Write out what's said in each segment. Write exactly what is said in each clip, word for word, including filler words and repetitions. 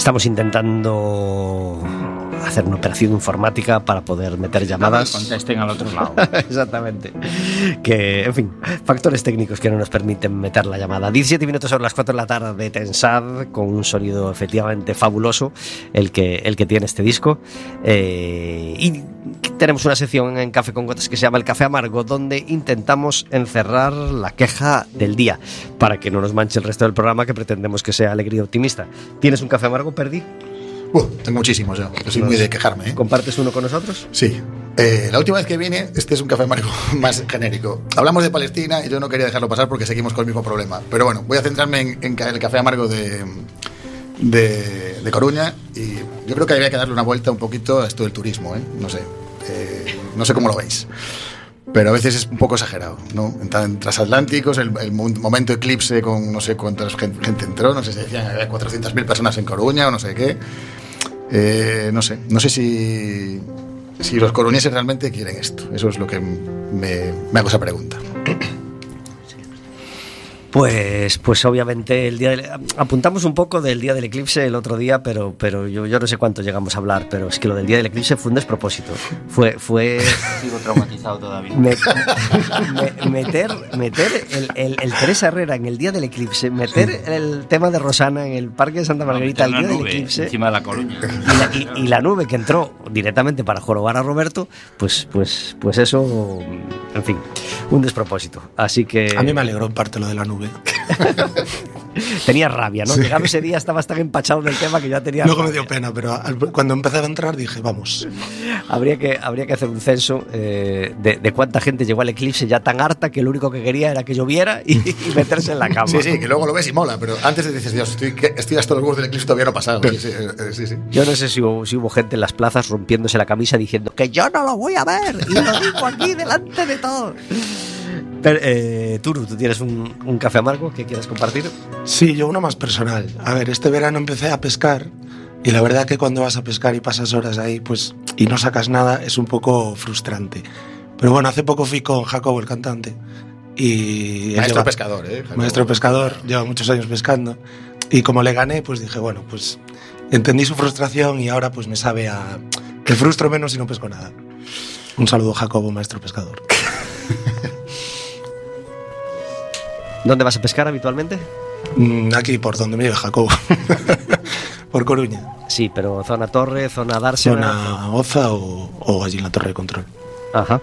estamos intentando hacer una operación informática para poder meter llamadas. No contesten al otro lado. Exactamente. Que, en fin, factores técnicos que no nos permiten meter la llamada. diecisiete minutos sobre las cuatro de la tarde de Tensad, con un sonido efectivamente fabuloso, el que, el que tiene este disco. Eh, y tenemos una sección en Café con Gotas que se llama El Café Amargo, donde intentamos encerrar la queja del día, para que no nos manche el resto del programa, que pretendemos que sea alegría optimista. ¿Tienes un café amargo, Perdi? Uh, tengo muchísimos yo. Yo soy muy de quejarme, ¿eh? ¿Compartes uno con nosotros? Sí. Eh, la última vez que vine, este es un café amargo más genérico. Hablamos de Palestina y yo no quería dejarlo pasar porque seguimos con el mismo problema. Pero bueno, voy a centrarme en, en el café amargo de, de, de Coruña. Y yo creo que habría que darle una vuelta un poquito a esto del turismo, ¿eh? No sé. Eh, no sé cómo lo veis. Pero a veces es un poco exagerado, ¿no? En transatlánticos, el, el momento eclipse con no sé cuánta gente, gente entró, no sé si decían que había cuatrocientas mil personas en Coruña o no sé qué. Eh, no sé, no sé si, si los coruñeses realmente quieren esto. Eso es lo que me, me hago esa pregunta. Pues, pues obviamente el día del, apuntamos un poco del día del eclipse el otro día, pero, pero yo, yo no sé cuánto llegamos a hablar, pero es que lo del día del eclipse fue un despropósito. Fue, fue sigo traumatizado todavía. Me, me, meter, meter el, el, el Teresa Herrera en el día del eclipse, meter sí. el tema de Rosana en el Parque de Santa Margarita no, el día nube, del eclipse encima de la Coruña y la, y, y la nube que entró directamente para jorobar a Roberto, pues, pues, pues eso, en fin, un despropósito. Así que a mí me alegró en parte lo de la nube. Tenía rabia, ¿no? Sí. Llegaba ese día, estabas tan empachado del tema que ya tenía Luego rabia. Me dio pena, pero al, cuando empecé a entrar dije, vamos. Habría que, habría que hacer un censo eh, de, de cuánta gente llegó al eclipse ya tan harta que lo único que quería era que lloviera y, y meterse en la cama. Sí, sí, que luego lo ves y mola, pero antes te dices, Dios, estoy, estoy hasta los huevos del eclipse, todavía no ha pasado. Sí, sí, sí, sí. Yo no sé si hubo, si hubo gente en las plazas rompiéndose la camisa diciendo que yo no lo voy a ver y lo digo aquí delante de todos. Pero, eh, Turu, ¿tú tienes un, un café amargo que quieras compartir? Sí, yo uno más personal. A ver, este verano empecé a pescar y la verdad que cuando vas a pescar y pasas horas ahí pues y no sacas nada es un poco frustrante. Pero bueno, hace poco fui con Jacobo, el cantante. Y maestro lleva, pescador, ¿eh? Jacobo. Maestro pescador, lleva muchos años pescando. Y como le gané, pues dije, bueno, pues entendí su frustración y ahora pues me sabe a que frustro menos y no pesco nada. Un saludo, Jacobo, maestro pescador. ¿Dónde vas a pescar habitualmente? Aquí, por donde me lleve Jacobo. Por Coruña. Sí, pero zona Torre, zona Dársena. Zona Oza o, o allí en la Torre de Control. Ajá.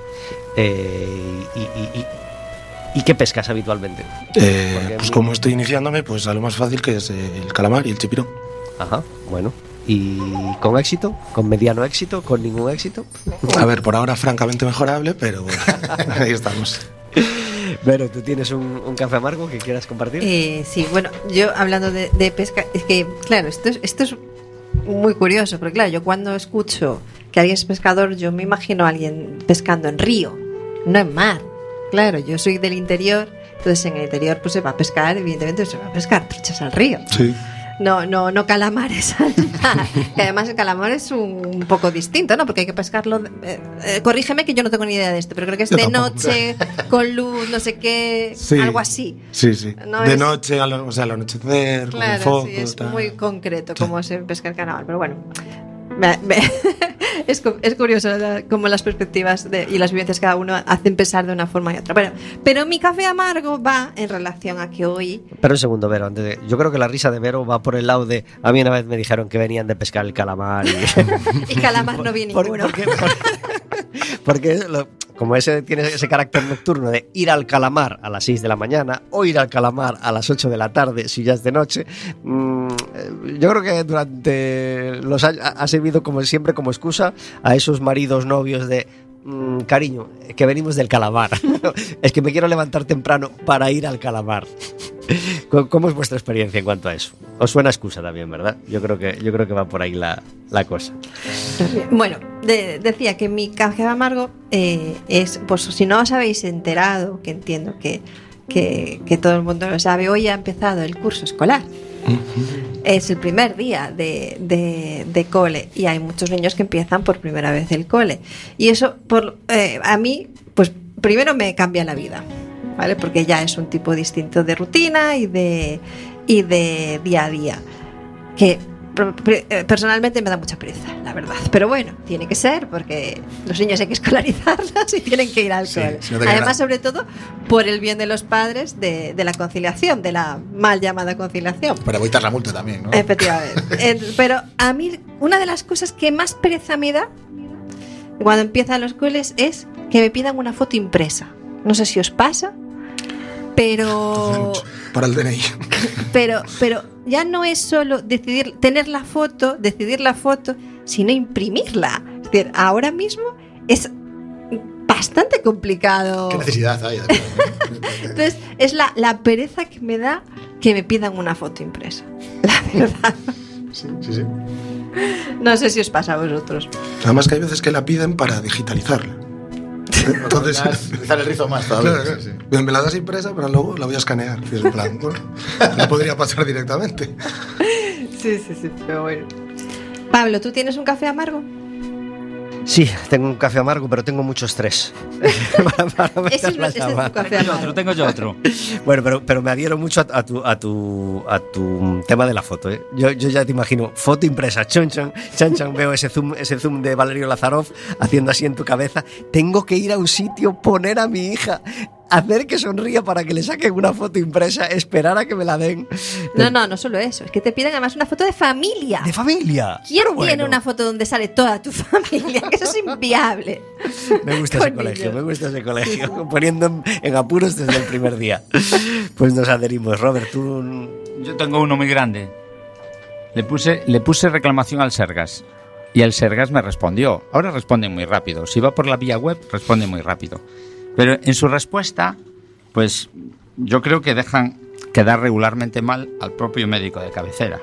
Eh, y, y, y, ¿Y qué pescas habitualmente? Eh, pues como estoy iniciándome, pues a lo más fácil que es el calamar y el chipirón. Ajá, bueno. ¿Y con éxito? ¿Con mediano éxito? ¿Con ningún éxito? A ver, por ahora francamente mejorable, pero bueno, ahí estamos. Pero, ¿tú tienes un, un café amargo que quieras compartir? Eh, sí, bueno, yo hablando de, de pesca, es que, claro, esto es, esto es muy curioso, porque claro, yo cuando escucho que alguien es pescador, yo me imagino a alguien pescando en río, no en mar. Claro, yo soy del interior, entonces en el interior pues se va a pescar, evidentemente se va a pescar truchas al río. Sí. No, no, no calamares al mar. Que además el calamar es un, un poco distinto, ¿no? Porque hay que pescarlo. Eh, eh, corrígeme que yo no tengo ni idea de esto, pero creo que es yo de tampoco. Noche, con luz, no sé qué, Sí. algo así. Sí, sí. No de es... noche, al, o sea, al anochecer, Claro, con foco. sí, es tal. muy concreto cómo se pesca el calamar, pero bueno. Me, me, es, es curioso cómo las perspectivas de, y las vivencias de cada uno hacen pesar de una forma y otra. Bueno, pero mi café amargo va en relación a que hoy... Pero un segundo, Vero, antes de, yo creo que la risa de Vero va por el lado de... A mí una vez me dijeron que venían de pescar el calamar y... y calamar no viene por, ninguno. Porque, por, porque lo, como ese tiene ese carácter nocturno de ir al calamar a las seis de la mañana o ir al calamar a las ocho de la tarde si ya es de noche, mmm, yo creo que durante los años ha servido como siempre como excusa a esos maridos novios de mmm, cariño, que venimos del calamar. Es que me quiero levantar temprano para ir al calamar. ¿Cómo es vuestra experiencia en cuanto a eso? Os suena excusa también, ¿verdad? Yo creo que, yo creo que va por ahí la, la cosa. Bueno, de, decía que mi café amargo eh, es, pues si no os habéis enterado, que entiendo que, que, que todo el mundo lo sabe, hoy ha empezado el curso escolar. Es el primer día de, de, de cole y hay muchos niños que empiezan por primera vez el cole. Y eso, por, eh, a mí, pues primero me cambia la vida, ¿vale? Porque ya es un tipo distinto de rutina y de, y de día a día. Que Personalmente me da mucha pereza, la verdad. Pero bueno, tiene que ser porque los niños hay que escolarizarlos y tienen que ir al Sí, cole. si no te Además, queda- sobre todo, por el bien de los padres de, de la conciliación, de la mal llamada conciliación. Para evitar la multa también, ¿no? Efectivamente. Eh, Pero a mí, una de las cosas que más pereza me da cuando empiezan los coles es que me pidan una foto impresa. No sé si os pasa, pero... Para el D N I. Pero, pero ya no es solo decidir, tener la foto, decidir la foto, sino imprimirla. Es decir, ahora mismo es bastante complicado. ¿Qué necesidad hay? Entonces, es la, la pereza que me da que me pidan una foto impresa. La verdad. Sí, sí, sí. No sé si os pasa a vosotros. Además que hay veces que la piden para digitalizarla. Entonces, Utilizar el rizo más todavía. claro, sí, sí. me la das impresa, pero luego la voy a escanear. Y es en plan, bueno, no podría pasar directamente. Sí, sí, sí, pero bueno. Pablo, ¿tú tienes un café amargo? Sí, tengo un café amargo, pero tengo mucho estrés. para, para Ese es, meter la ese es tu llamada. café Tengo yo amargo. otro, tengo yo otro. Bueno, pero, pero me adhiero mucho a, a tu, a, tu, a tu tema de la foto. ¿eh? Yo, yo ya te imagino, foto impresa, chon, chon, chan, chan, veo ese zoom, ese zoom de Valerio Lazarov haciendo así en tu cabeza. Tengo que ir a un sitio, poner a mi hija, hacer que sonría para que le saquen una foto impresa, esperar a que me la den. No, no, no solo eso. Es que te piden además una foto de familia. De familia. ¿Quién Pero bueno, tiene una foto donde sale toda tu familia? Que eso es inviable. Me gusta Con ese colegio, niños. me gusta ese colegio. Poniendo en, en apuros desde el primer día. Pues nos adherimos. Robert, tú... Yo tengo uno muy grande. Le puse, le puse reclamación al Sergas y el Sergas me respondió. Ahora responde muy rápido. Si va por la vía web, responde muy rápido. Pero en su respuesta, pues yo creo que dejan quedar regularmente mal al propio médico de cabecera.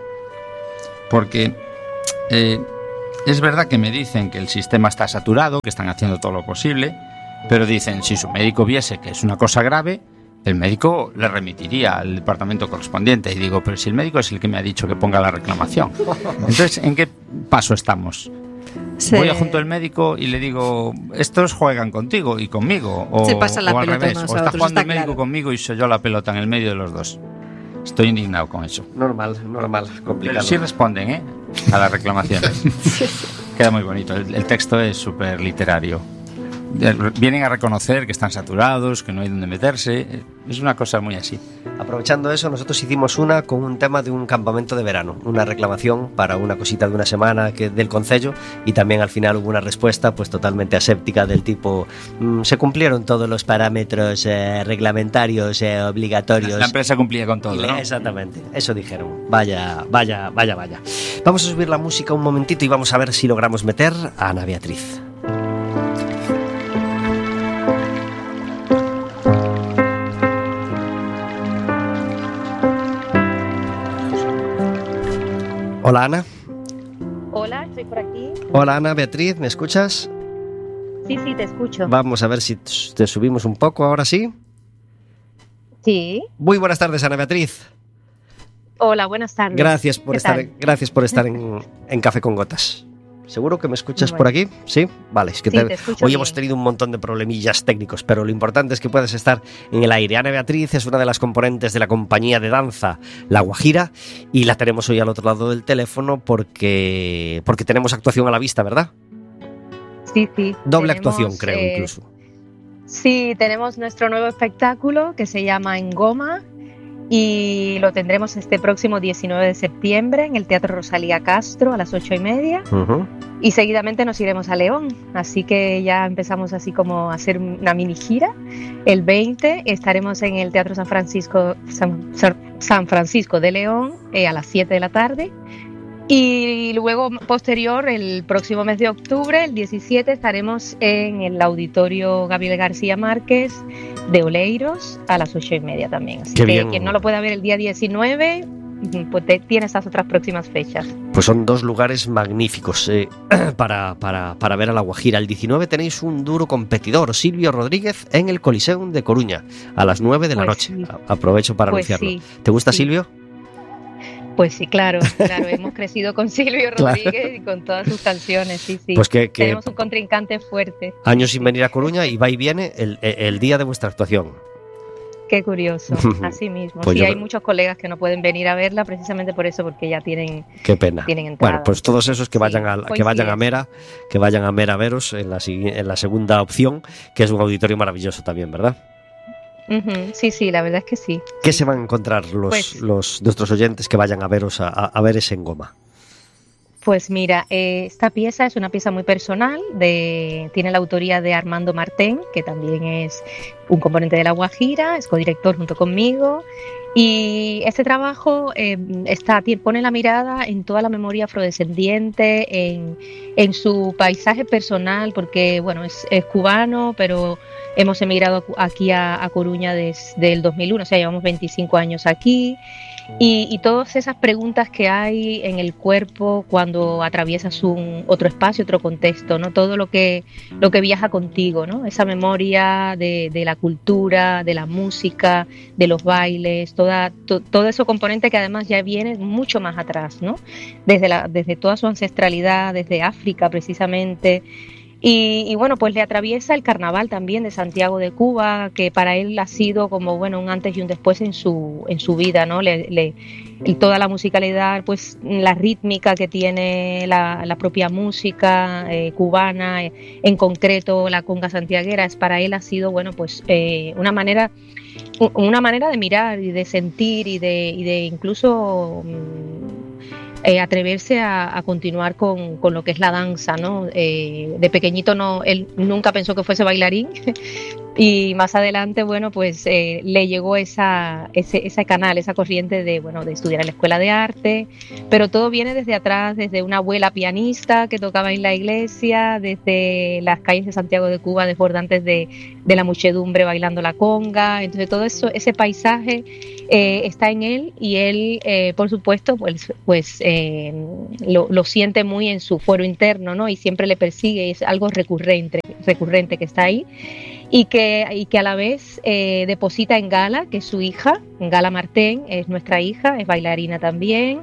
Porque eh, es verdad que me dicen que el sistema está saturado, que están haciendo todo lo posible, pero dicen, si su médico viese que es una cosa grave, el médico le remitiría al departamento correspondiente. Y digo, pero si el médico es el que me ha dicho que ponga la reclamación. Entonces, ¿en qué paso estamos? Se- Voy a junto al médico y le digo, estos juegan contigo y conmigo, o, Se pasan la o al pelota revés, unos o a está otros, jugando está el médico claro. conmigo y soy yo la pelota en el medio de los dos. Estoy indignado con eso. Normal, normal, Pero complicado. sí responden, ¿eh? A las reclamaciones. Queda muy bonito, el, el texto es súper literario. Vienen a reconocer que están saturados, que no hay donde meterse. Es una cosa muy así. Aprovechando eso, nosotros hicimos una con un tema de un campamento de verano, una reclamación para una cosita de una semana que, del concello, y también al final hubo una respuesta pues totalmente aséptica del tipo mm, se cumplieron todos los parámetros eh, reglamentarios eh, obligatorios. La empresa cumplía con todo, Y le- ¿no? Exactamente, eso dijeron. Vaya, vaya, vaya, vaya. Vamos a subir la música un momentito y vamos a ver si logramos meter a Ana Beatriz. Hola Ana. Hola, estoy por aquí. Hola Ana Beatriz, ¿me escuchas? Sí, sí, te escucho. Vamos a ver si te subimos un poco, ahora sí. Sí. Muy buenas tardes, Ana Beatriz. Hola, buenas tardes. Gracias por ¿Qué estar, tal? gracias por estar en, en Café con Gotas. ¿Seguro que me escuchas Bueno. por aquí? Sí, vale. Es que Sí, te- te escucho hoy bien. hemos tenido un montón de problemillas técnicos, pero lo importante es que puedas estar en el aire. Ana Beatriz es una de las componentes de la compañía de danza La Guajira y la tenemos hoy al otro lado del teléfono porque, porque tenemos actuación a la vista, ¿verdad? Sí, sí. Doble Tenemos, actuación, creo, eh, incluso. Sí, tenemos nuestro nuevo espectáculo que se llama En Goma y lo tendremos este próximo diecinueve de septiembre en el Teatro Rosalía Castro a las ocho y media Ujú. y seguidamente nos iremos a León. Así que ya empezamos así como a hacer una mini gira. El veinte estaremos en el Teatro San Francisco, San, San Francisco de León eh, a las siete de la tarde. Y luego, posterior, el próximo mes de octubre, el diecisiete, estaremos en el Auditorio Gabriel García Márquez de Oleiros a las ocho y media también. Así Qué que bien. quien no lo pueda ver el día diecinueve, pues te- tiene estas otras próximas fechas. Pues son dos lugares magníficos eh, para, para, para ver a La Guajira. El diecinueve tenéis un duro competidor, Silvio Rodríguez, en el Coliseum de Coruña, a las nueve de la Pues noche. sí. A- Aprovecho para Pues anunciarlo. sí, ¿Te gusta sí. Silvio? Pues sí, claro, claro, hemos crecido con Silvio Claro. Rodríguez y con todas sus canciones, sí, sí. Pues que, que Tenemos un contrincante fuerte. años sin venir a Coruña y va y viene el, el día de vuestra actuación. Qué curioso, así mismo. Pues sí, yo hay creo- muchos colegas que no pueden venir a verla precisamente por eso, porque ya tienen, Qué pena. tienen entrada. Bueno, pues todos esos que Sí, vayan a que vayan a coincides. Mera, que vayan a Mera a veros en la, sigui- en la segunda opción, que es un auditorio maravilloso también, ¿verdad? Ujú, sí, sí, la verdad es que sí. ¿Qué sí. se van a encontrar los, Pues- los nuestros oyentes que vayan a veros a, a, a ver ese en Goma? Pues mira, eh, esta pieza es una pieza muy personal, de, tiene la autoría de Armando Martén, que también es un componente de La Guajira, es codirector junto conmigo. Y este trabajo eh, está, ti- pone la mirada en toda la memoria afrodescendiente, en, en su paisaje personal, porque bueno, es, es cubano, pero hemos emigrado a Cu- aquí a, a Coruña desde el dos mil uno, o sea, llevamos veinticinco años aquí. Y, y todas esas preguntas que hay en el cuerpo cuando atraviesas un otro espacio, otro contexto, ¿no? Todo lo que, lo que viaja contigo, ¿no? Esa memoria de, de la cultura, de la música, de los bailes, toda, to, todo ese componente que además ya viene mucho más atrás, ¿no? Desde, la, desde toda su ancestralidad, desde África precisamente. Y, y bueno, pues le atraviesa el carnaval también de Santiago de Cuba, que para él ha sido como bueno un antes y un después en su en su vida, ¿no? Le, le, toda la musicalidad, pues la rítmica que tiene la, la propia música eh, cubana, eh, en concreto la conga santiaguera, es para él ha sido bueno pues eh, una manera una manera de mirar y de sentir y de, y de incluso Eh, atreverse a, a continuar con, con lo que es la danza, ¿no? Eh, de pequeñito no, él nunca pensó que fuese bailarín y más adelante, bueno, pues eh, le llegó esa, ese, ese canal, esa corriente de, bueno, de estudiar en la escuela de arte, pero todo viene desde atrás, desde una abuela pianista que tocaba en la iglesia, desde las calles de Santiago de Cuba desbordantes de, de la muchedumbre bailando la conga, entonces todo eso, ese paisaje eh, está en él y él, eh, por supuesto, pues, pues eh, lo, lo siente muy en su fuero interno, ¿no? Y siempre le persigue, y es algo recurrente, recurrente que está ahí. Y que, y que a la vez eh, deposita en Gala, que es su hija, Gala Martén, es nuestra hija, es bailarina también,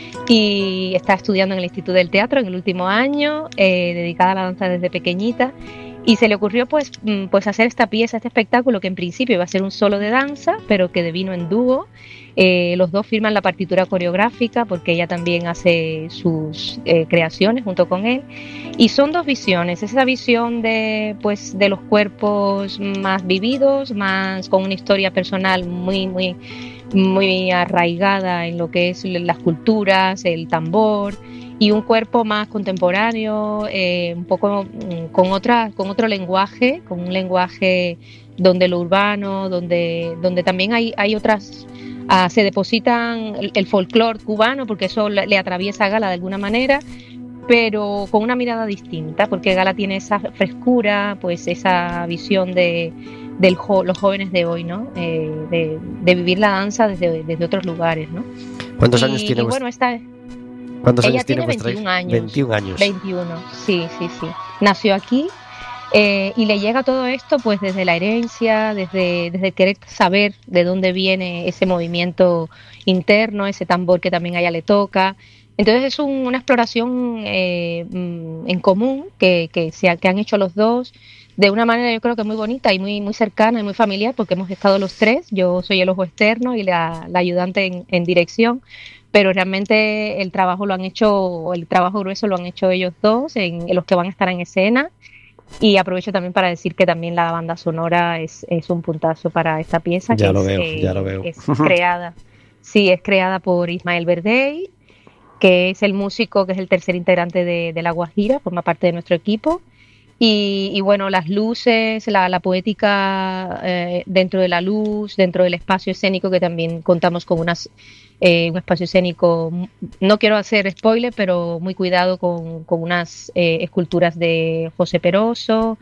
y está estudiando en el Instituto del Teatro en el último año, eh, dedicada a la danza desde pequeñita, y se le ocurrió pues, pues hacer esta pieza, este espectáculo que en principio iba a ser un solo de danza, pero que devino en dúo. Eh, los dos firman la partitura coreográfica porque ella también hace sus eh, creaciones junto con él y son dos visiones, esa visión de, pues, de los cuerpos más vividos, más con una historia personal muy, muy, muy arraigada en lo que es las culturas, el tambor, y un cuerpo más contemporáneo, eh, un poco con, otra, con otro lenguaje, con un lenguaje donde lo urbano, donde, donde también hay, hay otras... Uh, se depositan el, el folclore cubano, porque eso le, le atraviesa a Gala de alguna manera, pero con una mirada distinta, porque Gala tiene esa frescura, pues esa visión de, de jo, los jóvenes de hoy, ¿no? Eh, de, de vivir la danza desde, desde otros lugares, ¿no? ¿Cuántos y, años tiene y vuestra bueno, esta, ¿Cuántos ella años tiene tiene vuestra veintiún hija? años. veintiún años. veintiuno, sí, sí, sí. Nació aquí. Eh, y le llega todo esto pues desde la herencia, desde, desde querer saber de dónde viene ese movimiento interno, ese tambor que también a ella le toca. Entonces es un, una exploración eh, en común que, que, se, que han hecho los dos de una manera yo creo que muy bonita y muy, muy cercana y muy familiar, porque hemos estado los tres, yo soy el ojo externo y la, la ayudante en, en dirección, pero realmente el trabajo lo han hecho, el trabajo grueso lo han hecho ellos dos, en, en los que van a estar en escena. Y aprovecho también para decir que también la banda sonora es, es un puntazo para esta pieza. Ya que lo es, veo, eh, ya lo veo. Es creada, sí, es creada por Ismael Verdey, que es el músico, que es el tercer integrante de, de La Guajira, forma parte de nuestro equipo. Y, y bueno, las luces, la, la poética eh, dentro de la luz, dentro del espacio escénico, que también contamos con unas, eh, un espacio escénico, no quiero hacer spoiler, pero muy cuidado con, con unas eh, esculturas de José Peroso,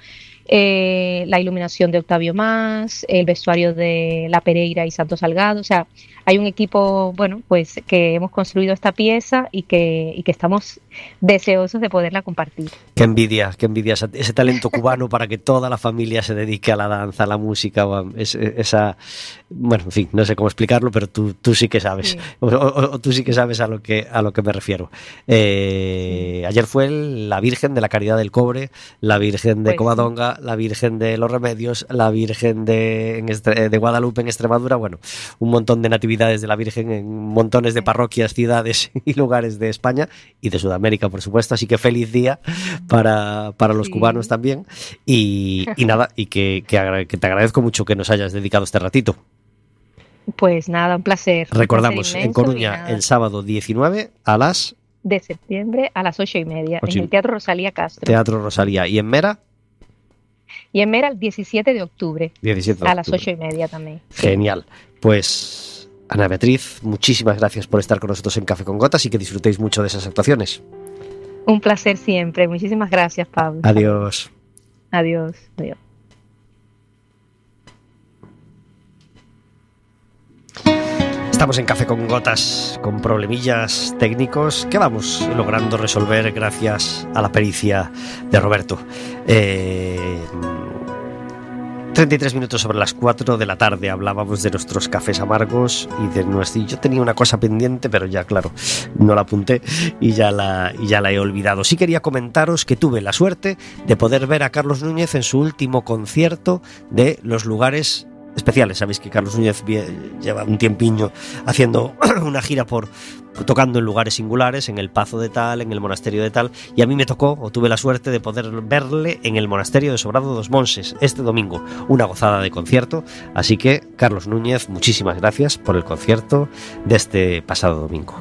eh, la iluminación de Octavio Mas, el vestuario de La Pereira y Santos Salgado. O sea, hay un equipo, bueno, pues que hemos construido esta pieza y que, y que estamos deseosos de poderla compartir. Qué envidia, qué envidia ese, ese talento cubano para que toda la familia se dedique a la danza, a la música, o a es, esa, bueno, en fin, no sé cómo explicarlo, pero tú, tú sí que sabes, sí. O, o, o tú sí que sabes a lo que a lo que me refiero. Eh, sí. Ayer fue la Virgen de la Caridad del Cobre, la Virgen de pues, Covadonga, la Virgen de los Remedios, la Virgen de, en Estre, de Guadalupe en Extremadura, bueno, un montón de natividades de la Virgen en montones de parroquias, ciudades y lugares de España y de Sudamérica, por supuesto, así que feliz día para, para los sí. cubanos también y, y nada, y que, que, que te agradezco mucho que nos hayas dedicado este ratito. Pues nada, un placer. Recordamos, un placer en Coruña, el sábado diecinueve a las... de septiembre a las ocho y media, ocho. En el Teatro Rosalía Castro. Teatro Rosalía. ¿Y en Mera? Y en Mera el diecisiete de octubre. diecisiete de octubre. A las ocho y media también. Genial. Pues, Ana Beatriz, muchísimas gracias por estar con nosotros en Café con Gotas y que disfrutéis mucho de esas actuaciones. Un placer siempre. Muchísimas gracias, Pablo. Adiós. Adiós. Adiós. Estamos en Café con Gotas con problemillas técnicos que vamos logrando resolver gracias a la pericia de Roberto. Eh, treinta y tres minutos sobre las cuatro de la tarde. Hablábamos de nuestros cafés amargos y de nuestro... Yo tenía una cosa pendiente, pero ya, claro, no la apunté y ya la, y ya la he olvidado. Sí quería comentaros que tuve la suerte de poder ver a Carlos Núñez en su último concierto de Los Lugares Especiales. Sabéis que Carlos Núñez lleva un tiempiño haciendo una gira por tocando en lugares singulares, en el Pazo de tal, en el monasterio de tal, y a mí me tocó, o tuve la suerte de poder verle en el monasterio de Sobrado dos Monses este domingo, una gozada de concierto, así que Carlos Núñez, muchísimas gracias por el concierto de este pasado domingo.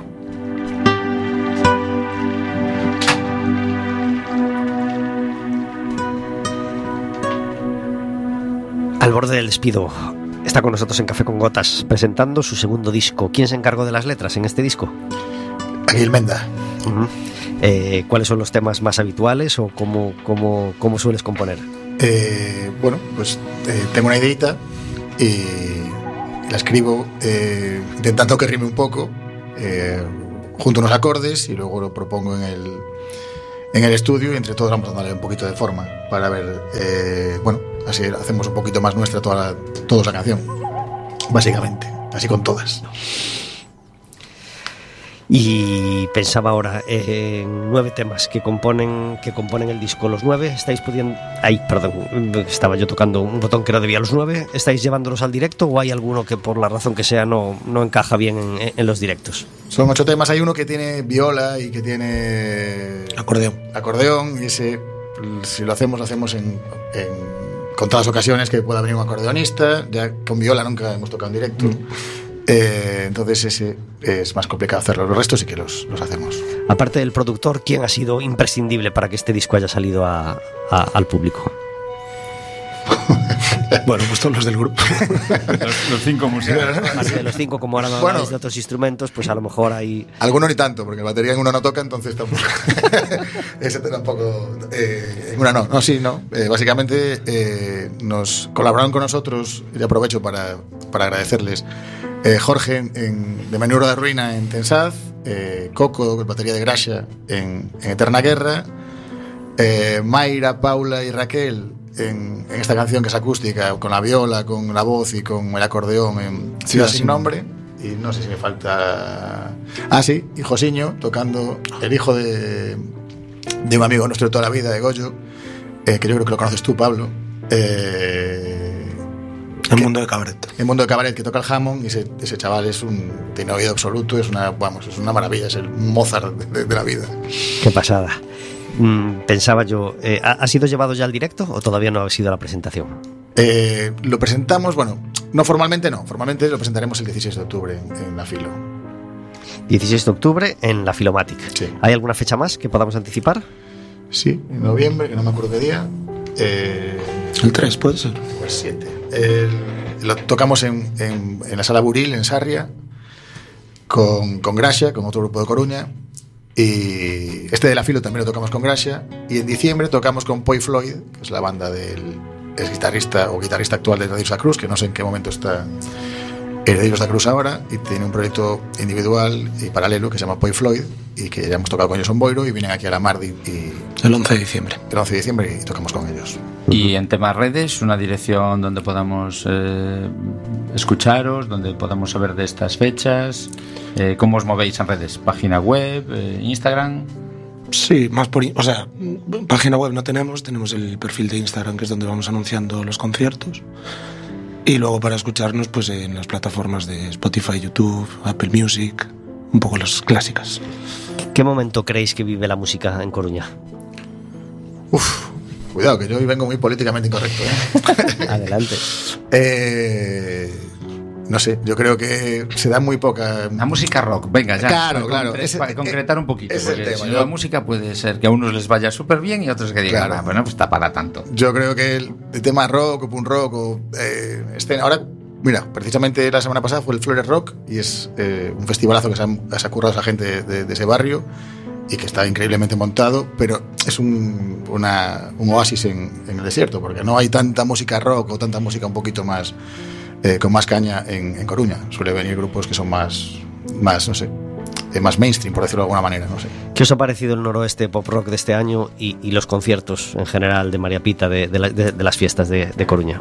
Al borde del despido, está con nosotros en Café con Gotas presentando su segundo disco. ¿Quién se encargó de las letras en este disco? Aguil Menda. Uh-huh. eh, ¿Cuáles son los temas más habituales o cómo, cómo, cómo sueles componer? Eh, bueno, pues eh, tengo una ideita y la escribo eh, intentando que rime un poco, eh, junto unos acordes y luego lo propongo en el, en el estudio y entre todos vamos a darle un poquito de forma para ver, eh, bueno, así hacemos un poquito más nuestra toda la, toda la canción, básicamente, así con todas. Y pensaba ahora eh, en nueve temas que componen que componen el disco. Los nueve estáis pudiendo... Ay, perdón, estaba yo tocando un botón que no debía. ¿Los nueve estáis llevándolos al directo o hay alguno que por la razón que sea no, no encaja bien en, en los directos? Son ocho temas, hay uno que tiene viola y que tiene... Acordeón. Acordeón, y ese, si lo hacemos, lo hacemos en... en contadas ocasiones que pueda venir un acordeonista, ya con viola nunca hemos tocado en directo. Mm. Eh, entonces ese es más complicado hacerlo. Los restos sí que los, los hacemos. Aparte del productor, ¿quién ha sido imprescindible para que este disco haya salido a, a, al público? Bueno, pues todos los del grupo. los, los cinco músicos. Más de los cinco, como ahora no bueno, habláis de otros instrumentos, pues a lo mejor hay... Alguno ni tanto, porque la batería en uno no toca, entonces tampoco... Ese tampoco... Eh, en una no, no, sí, no. Eh, básicamente eh, nos colaboraron con nosotros, y aprovecho para, para agradecerles, eh, Jorge en, en, de Menuro de Ruina en Tensaz, eh, Coco, batería de Graxa en, en Eterna Guerra, eh, Mayra, Paula y Raquel En, en esta canción que es acústica, con la viola, con la voz y con el acordeón en Ciudad sin Nombre. Y no sé si me falta... Ah, sí, y Josiño tocando, el hijo de, de un amigo nuestro de toda la vida, de Goyo, eh, que yo creo que lo conoces tú, Pablo. Eh, el que, mundo de cabaret. El mundo de cabaret, que toca el Hammond, y ese, ese chaval es un, tiene oído absoluto, es una, vamos, es una maravilla, es el Mozart de, de, de la vida. Qué pasada. Mm, pensaba yo, eh, ¿ha sido llevado ya al directo o todavía no ha sido la presentación? Eh, lo presentamos, bueno, no formalmente no, formalmente lo presentaremos el dieciséis de octubre en, en la Filo. dieciséis de octubre en la Filomatic. Sí. ¿Hay alguna fecha más que podamos anticipar? Sí, en noviembre, que no me acuerdo qué día. Eh, el tres, puede ser. O el siete. El, lo tocamos en, en, en la Sala Buril, en Sarria, con, con Graxa, con otro grupo de Coruña. Y este de la Filo también lo tocamos con Graxa. Y en diciembre tocamos con Poi Floyd, que es la banda del es guitarrista o guitarrista actual de Radio Santa Cruz, que no sé en qué momento está Herederos da Cruz ahora, y tiene un proyecto individual y paralelo que se llama Poi Floyd, y que ya hemos tocado con ellos en Boiro, y vienen aquí a la Mardi y El once de diciembre. el once de diciembre y tocamos con ellos. Y en temas redes, una dirección donde podamos eh, escucharos, donde podamos saber de estas fechas. Eh, ¿Cómo os movéis en redes? ¿Página web? Eh, ¿Instagram? Sí, más por... O sea, página web no tenemos, tenemos el perfil de Instagram, que es donde vamos anunciando los conciertos. Y luego para escucharnos, pues en las plataformas de Spotify, YouTube, Apple Music, un poco las clásicas. ¿Qué momento creéis que vive la música en Coruña? Uf, cuidado, que yo hoy vengo muy políticamente incorrecto, ¿eh? Adelante. eh, no sé, yo creo que se da muy poca... La música rock, venga, ya. Claro, para claro, concre- ese- para concretar un poquito. ese es el Porque tema, si yo- la música puede ser que a unos les vaya súper bien y a otros que digan, Claro. ah, bueno, pues está para tanto. Yo creo que el, el tema rock o punk rock o eh, escena... Ahora, mira, precisamente la semana pasada fue el Flores Rock, y es eh, un festivalazo que se ha, se ha currado esa gente de, de ese barrio y que está increíblemente montado, pero es un, una, un oasis en, en el desierto, porque no hay tanta música rock o tanta música un poquito más... Eh, con más caña en, en Coruña. Suele venir grupos que son más, más no sé, eh, más mainstream, por decirlo de alguna manera, no sé. ¿Qué os ha parecido el noroeste pop rock de este año y, y los conciertos en general de María Pita de, de, la, de, de las fiestas de, de Coruña?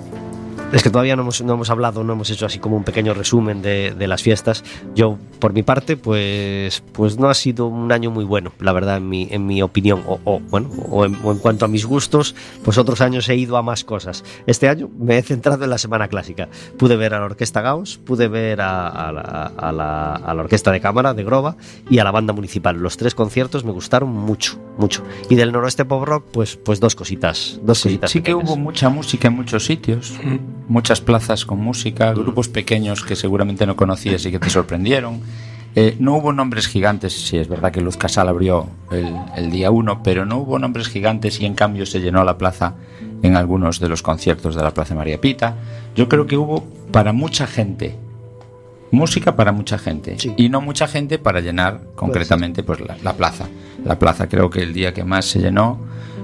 Es que todavía no hemos, no hemos hablado, no hemos hecho así como un pequeño resumen de, de las fiestas. Yo, por mi parte, pues, pues no ha sido un año muy bueno, la verdad, en mi, en mi opinión. O, o bueno, o en, o en cuanto a mis gustos, pues otros años he ido a más cosas. Este año me he centrado en la Semana Clásica. Pude ver a la Orquesta Gauss, pude ver a, a, la, a, la, a la Orquesta de Cámara de Groba y a la Banda Municipal. Los tres conciertos me gustaron mucho, mucho. Y del noroeste pop rock, pues, pues dos cositas, dos Sí, cositas sí que pequeñas. hubo mucha música en muchos sitios, muchas plazas con música, grupos pequeños que seguramente no conocías y que te sorprendieron. Eh, no hubo nombres gigantes, sí, es verdad que Luz Casal abrió el, el día uno, pero no hubo nombres gigantes y en cambio se llenó la plaza en algunos de los conciertos de la Plaza María Pita. Yo creo que hubo para mucha gente, música para mucha gente, Sí. y no mucha gente para llenar concretamente pues la, la plaza. La plaza creo que el día que más se llenó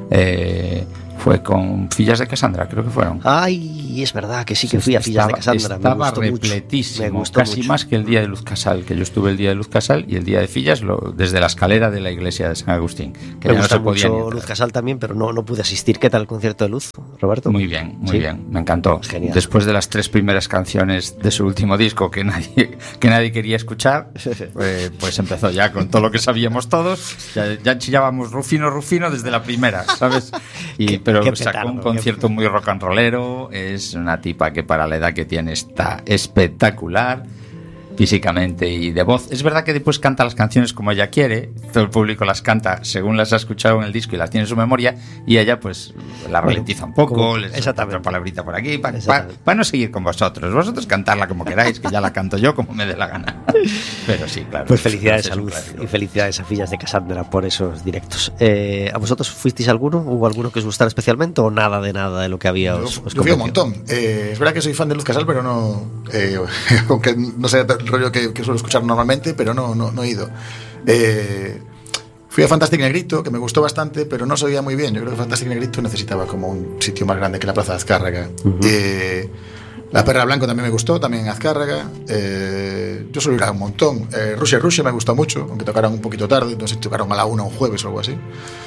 eh, fue con Fillas de Casandra, creo que fueron. Ay, es verdad que sí que fui a Fillas de Estaba- Casandra. Estaba me gustó repletísimo, mucho. Me gustó casi mucho. más que el día de Luz Casal, que yo estuve el día de Luz Casal y el día de Fillas lo, desde la escalera de la iglesia de San Agustín, que Me ya no gusta se podía ni mucho entrar. Luz Casal también, pero no, no pude asistir. ¿Qué tal el concierto de Luz, Roberto? Muy bien, muy ¿Sí? bien, me encantó. Genial. Después de las tres primeras canciones de su último disco que nadie, que nadie quería escuchar, eh, pues empezó ya con todo lo que sabíamos todos. Ya, ya chillábamos Rufino, Rufino desde la primera, ¿sabes? Y, Qué- pero qué sacó petardo, un qué- concierto muy rock and rollero. Es una tipa que para la edad que tiene está espectacular físicamente y de voz. Es verdad que después canta las canciones como ella quiere, todo el público las canta según las ha escuchado en el disco y las tiene en su memoria, y ella pues la Bueno, ralentiza un poco, como- les exactamente. otra palabrita por aquí, para Exactamente. no seguir con vosotros. Vosotros cantarla como queráis, que ya la canto yo como me dé la gana. Pero sí, claro. Pues felicidades es a un Luz clásico. y felicidades a Fillas de Casandra por esos directos. Eh, ¿A vosotros fuisteis alguno? ¿Hubo alguno que os gustara especialmente o nada de nada de lo que había Yo, os, os yo fui un convenció? montón. Eh, es verdad que soy fan de Luz Casal, pero no. Eh, aunque no sea el rollo que, que suelo escuchar normalmente, pero no, no, no he ido. Eh, fui a Fantastic Negrito, que me gustó bastante, pero no se oía muy bien. Yo creo que Fantastic Negrito necesitaba como un sitio más grande que la Plaza de Azcárraga. Ujú. Eh, La Perra Blanco también me gustó, también en Azcárraga. Eh, yo suelo ir a un montón. Eh, Rusia Rusia me gustó mucho, aunque tocaron un poquito tarde. No sé si tocaron a la una un jueves o algo así.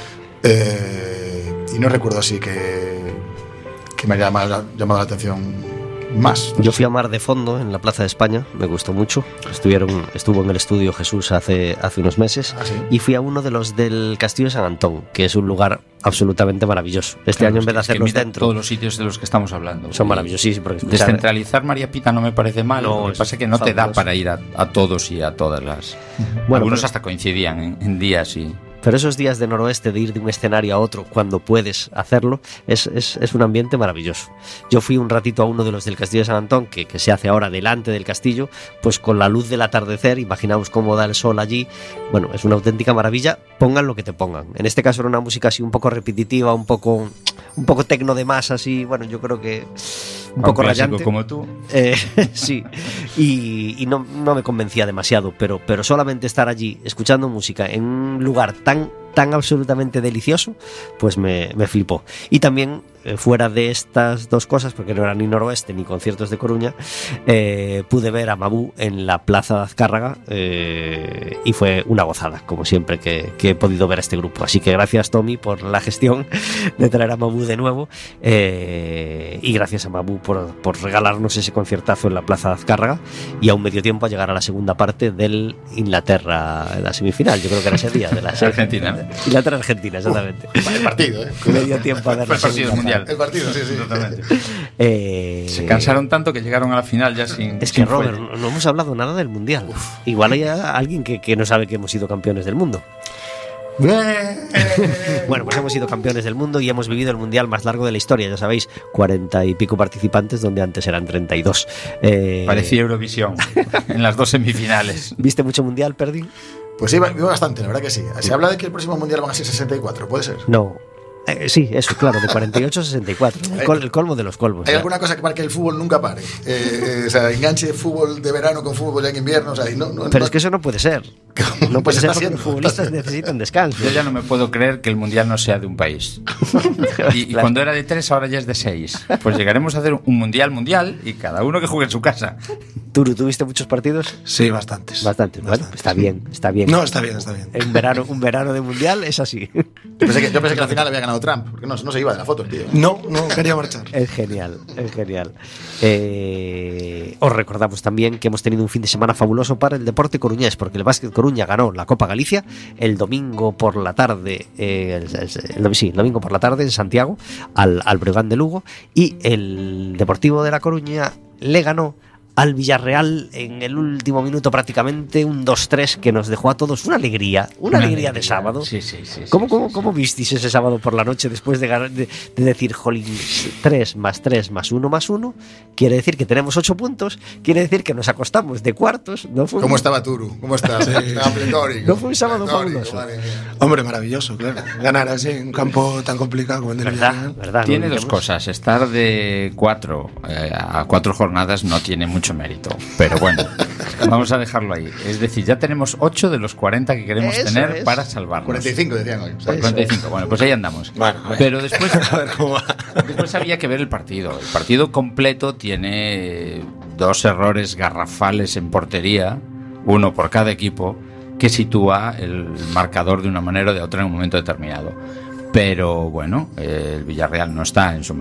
Eh, y no recuerdo así que, que me haya llamado, llamado la atención más. Yo fui a Mar de Fondo en la Plaza de España, me gustó mucho. Estuvieron, estuvo en el estudio Jesús hace, hace unos meses. Ah, ¿sí? Y fui a uno de los del Castillo de San Antón, que es un lugar absolutamente maravilloso. Este Claro, año, en es vez que- de es que hacerlos mira dentro, todos los sitios de los que estamos hablando. son Y maravillosísimos. Porque escuchar- Descentralizar María Pita no me parece mal. No, lo que es pasa es que no te da fabuloso. para ir a, a todos y a todas las. Bueno, Algunos pero- hasta coincidían en, en días y. Pero esos días de noroeste, de ir de un escenario a otro cuando puedes hacerlo, es, es, es un ambiente maravilloso. Yo fui un ratito a uno de los del Castillo de San Antón, que, que se hace ahora delante del castillo, pues con la luz del atardecer, imaginaos cómo da el sol allí. Bueno, es una auténtica maravilla, pongan lo que te pongan. En este caso era una música así un poco repetitiva, un poco, un poco tecno de más, así, bueno, yo creo que un poco clásico rayante. como tú. Eh, sí, y, y no, no me convencía demasiado, pero, pero solamente estar allí escuchando música en un lugar tan tan absolutamente delicioso, pues me, me flipó. Y también, eh, fuera de estas dos cosas, porque no era ni Noroeste ni conciertos de Coruña, eh, pude ver a Mabú en la Plaza de Azcárraga, eh, y fue una gozada, como siempre que, que he podido ver a este grupo. Así que gracias, Tommy, por la gestión de traer a Mabú de nuevo, eh, y gracias a Mabú por, por regalarnos ese conciertazo en la Plaza de Azcárraga, y a un medio tiempo a llegar a la segunda parte del Inglaterra, la semifinal, yo creo que era ese día de la Argentina. Inglaterra-Argentina, exactamente. El partido, ¿eh? Medio tiempo a ver Fue la el partido segunda mundial. parte. El partido, sí, sí. Totalmente. Eh, Se cansaron tanto que llegaron a la final ya sin. Es que, sin Robert, fuelle. no, no hemos hablado nada del Mundial. Igual hay alguien que, que no sabe que hemos sido campeones del mundo. Bueno, pues hemos sido campeones del mundo y hemos vivido el mundial más largo de la historia, ya sabéis, cuarenta y pico participantes donde antes eran treinta y dos. Eh, Parecía Eurovisión en las dos semifinales. ¿Viste mucho mundial, Perdi? Pues iba, iba bastante, la verdad que sí. Se habla de que el próximo mundial van a ser sesenta y cuatro, ¿puede ser? No. Eh, sí, eso, claro, de cuarenta y ocho a sesenta y cuatro. El, col, el colmo de los colmos. ¿Hay ya. alguna cosa que marque el fútbol nunca pare? Eh, eh, o sea, enganche fútbol de verano con fútbol en invierno. O sea, y no, no, Pero no, es que eso no puede ser. No Pues puede ser está porque siendo, los futbolistas está siendo. necesitan descanso. Yo ya no me puedo creer que el mundial no sea de un país. Y, y Claro. cuando era de tres, ahora ya es de seis. Pues llegaremos a hacer un mundial mundial y cada uno que juegue en su casa. ¿Tú tuviste muchos partidos? Sí, bastantes. Bastantes. Bueno, Bastantes. está bien, está bien. No, está bien, está bien. Un verano, un verano de mundial es así. Yo pensé, que, yo pensé que la final había ganado Trump, porque no, no se iba de la foto el tío. No, no quería marchar. Es genial, es genial. Eh, os recordamos también que hemos tenido un fin de semana fabuloso para el deporte coruñés, porque el Básquet Coruña ganó la Copa Galicia el domingo por la tarde, eh, el, el, el, sí, el domingo por la tarde en Santiago al, al Breogán de Lugo, y el Deportivo de La Coruña le ganó al Villarreal en el último minuto prácticamente, un dos tres que nos dejó a todos una alegría, una, una alegría, alegría de sábado. Sí, sí, sí. ¿Cómo, sí, cómo, sí, ¿Cómo sí. visteis ese sábado por la noche después de, ganar, de, de decir, jolín, tres más tres más uno más uno? Quiere decir que tenemos ocho puntos, quiere decir que nos acostamos de cuartos. ¿No fue ¿Cómo un, estaba Turu? ¿Cómo está? Estaba pletórico. no fue un sábado Pletórico, fabuloso? madre mía. Hombre, maravilloso, claro. Ganar así en un campo tan complicado como el del ¿Verdad? Villarreal. ¿Verdad? Tiene No dos olvidemos. cosas. Estar de cuatro eh, a cuatro jornadas no tiene mucho mérito. Pero bueno, vamos a dejarlo ahí. Es decir, ya tenemos ocho de los cuarenta que queremos Eso tener es. para salvarnos. cuarenta y cinco decían hoy. O sea, cuarenta y cinco. Bueno, pues ahí andamos. Bueno, a ver. Pero después, A ver cómo va. después había que ver el partido. El partido completo tiene dos errores garrafales en portería, uno por cada equipo, que sitúa el marcador de una manera o de otra en un momento determinado. Pero bueno, eh, el Villarreal no está en su